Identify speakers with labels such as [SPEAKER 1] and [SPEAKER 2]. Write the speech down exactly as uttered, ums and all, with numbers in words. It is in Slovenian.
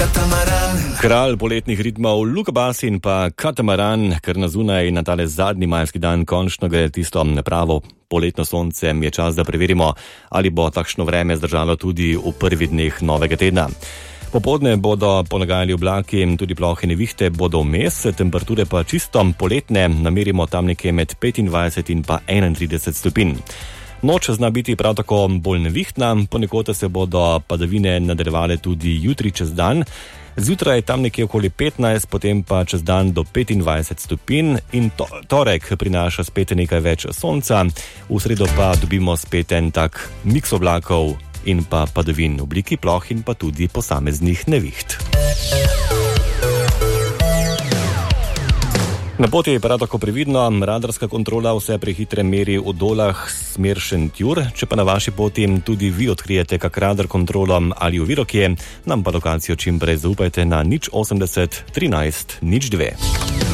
[SPEAKER 1] Katamaran.
[SPEAKER 2] Kralj poletnih ritmov Luka Bas in pa Katamaran, ker na zunaj na tale zadnji majski dan končno gre tisto pravo poletno sonce, je čas, da preverimo, ali bo takšno vreme zdržalo tudi v prvih dneh novega tedna. Popoldne bodo ponagajali oblaki in tudi plohe nevihte bodo vmes, temperature pa čisto poletne, namerimo tam nekje med petindvajset in pa enaintrideset stopinj. Noč zna biti prav tako bolj nevihtna, ponekod se bodo padavine nadaljevale tudi jutri čez dan. Zjutraj tam nekje okoli petnajst, potem pa čez dan do petindvajset stopinj in to, torek prinaša spet nekaj več sonca, v sredo pa dobimo spet en tak miks oblakov in pa padavin v obliki ploh in pa tudi posameznih neviht. Na poti je prav tako previdno, radarska kontrola vse prehitre meri v Dolah smer Šentjur, če pa na vaši poti tudi vi odkrijete kak radar kontrolo ali ovirokje, nam pa lokacijo čim prej zaupajte na nič osemdeset trinajst nič dve.